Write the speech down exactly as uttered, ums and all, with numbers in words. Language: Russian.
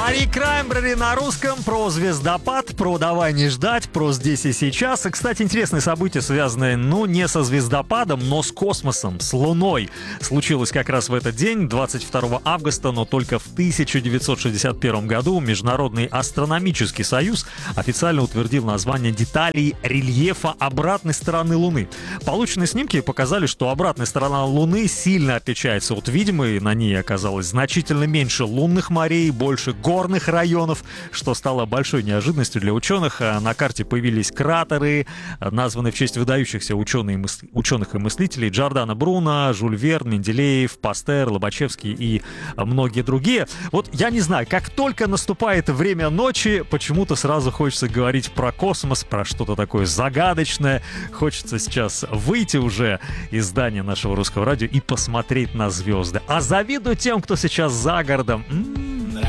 Мари Краймбрери на русском, про звездопад, про давай не ждать, про здесь и сейчас. И, кстати, интересные события, связанные, ну, не со звездопадом, но с космосом, с Луной. Случилось как раз в этот день, двадцать второго августа, но только в тысяча девятьсот шестьдесят первом году Международный астрономический союз официально утвердил название деталей рельефа обратной стороны Луны. Полученные снимки показали, что обратная сторона Луны сильно отличается от видимой. На ней оказалось значительно меньше лунных морей, больше горных районов, что стало большой неожиданностью для ученых. На карте появились кратеры, названные в честь выдающихся ученых, ученых и мыслителей: Джордано Бруно, Жюль Верн, Менделеев, Пастер, Лобачевский и многие другие. Вот я не знаю, как только наступает время ночи, почему-то сразу хочется говорить про космос, про что-то такое загадочное. Хочется сейчас выйти уже из здания нашего русского радио и посмотреть на звезды. А завидую тем, кто сейчас за городом. М-м,